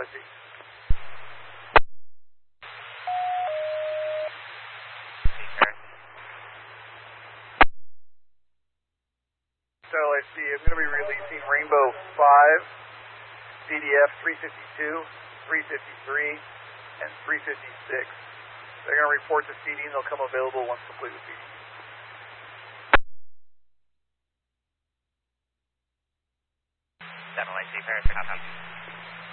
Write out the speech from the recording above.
I see. So I see, I'm going to be releasing Rainbow 5, CDF 352, 353, and 356. They're going to report to feeding. They'll come available once complete with feeding. Definitely. See Paris,